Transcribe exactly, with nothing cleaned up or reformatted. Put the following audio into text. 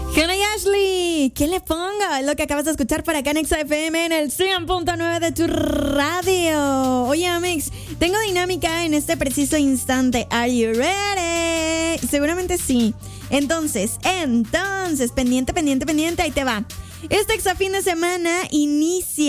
Hannah y Ashley, ¿qué le pongo? Lo que acabas de escuchar por acá en Exa F M en el cien punto nueve de tu radio. Oye, Amix, tengo dinámica en este preciso instante. Are you ready? Seguramente sí. Entonces, entonces, pendiente, pendiente, pendiente, ahí te va. Este Exa fin de semana inicia